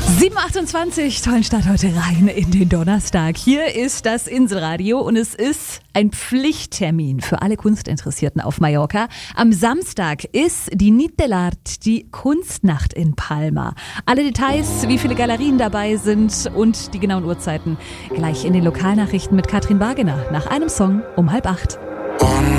7:28, tollen Start heute rein in den Donnerstag. Hier ist das Inselradio und es ist ein Pflichttermin für alle Kunstinteressierten auf Mallorca. Am Samstag ist die Nit de l'Art, die Kunstnacht in Palma. Alle Details, wie viele Galerien dabei sind und die genauen Uhrzeiten gleich in den Lokalnachrichten mit Katrin Wagener nach einem Song um 7:30.